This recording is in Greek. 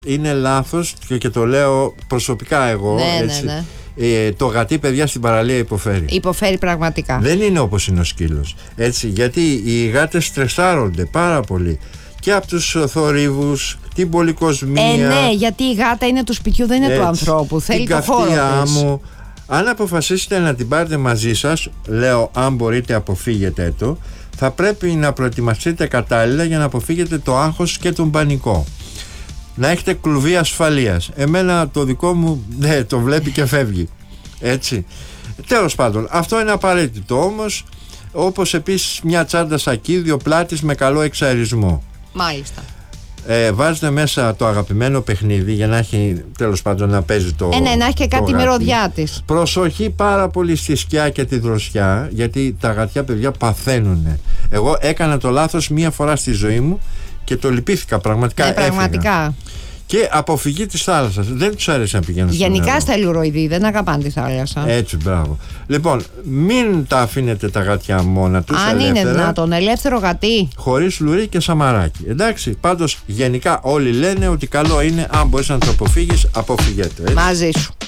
Είναι λάθος και το λέω προσωπικά εγώ. Έτσι. Ναι. Το γατί, παιδιά, στην παραλία υποφέρει. Υποφέρει πραγματικά. Δεν είναι όπως είναι ο σκύλος. Έτσι, γιατί οι γάτες στρεσάρονται πάρα πολύ και από τους θορύβους, την πολυκοσμία. Ναι, γιατί η γάτα είναι του σπιτιού, δεν είναι του ανθρώπου. Θέλει το χώρο της. Αν αποφασίσετε να την πάρετε μαζί σας, λέω, αν μπορείτε αποφύγετε το, θα πρέπει να προετοιμαστείτε κατάλληλα για να αποφύγετε το άγχος και τον πανικό. Να έχετε κλουβί ασφαλείας. Εμένα το δικό μου το βλέπει και φεύγει. Έτσι. Τέλος πάντων, αυτό είναι απαραίτητο όμως, όπως επίσης μια τσάντα σακίδιο πλάτης με καλό εξαερισμό. Μάλιστα. Βάζετε μέσα το αγαπημένο παιχνίδι για να έχει, τέλος πάντων, να παίζει το. Ναι, να έχει και κάτι μυρωδιά της. Προσοχή πάρα πολύ στη σκιά και τη δροσιά, γιατί τα γατιά, παιδιά, παθαίνουνε. Εγώ έκανα το λάθος μία φορά στη ζωή μου και το λυπήθηκα πραγματικά. Ναι, πραγματικά. Και αποφυγή της θάλασσας. Δεν τους αρέσει να πηγαίνουν στο Γενικά νερό. στα ηλουροειδή δεν αγαπάνε τη θάλασσα. Έτσι, μπράβο. Λοιπόν, μην τα αφήνετε τα γατιά μόνα τους. Αν ελεύθερα, είναι δυνατόν, ελεύθερο γατί. χωρίς λουρί και σαμαράκι. Εντάξει, πάντως γενικά όλοι λένε ότι καλό είναι, αν μπορείς να το αποφύγεις, αποφύγετε. Μαζί σου.